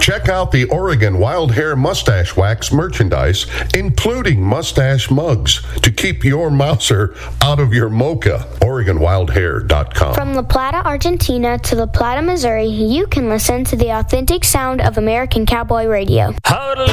Check out the Oregon Wild Hair Mustache Wax merchandise, including mustache mugs, to keep your mouser out of your mocha. OregonWildHair.com. From La Plata, Argentina to La Plata, Missouri, you can listen to the authentic sound of American Cowboy Radio.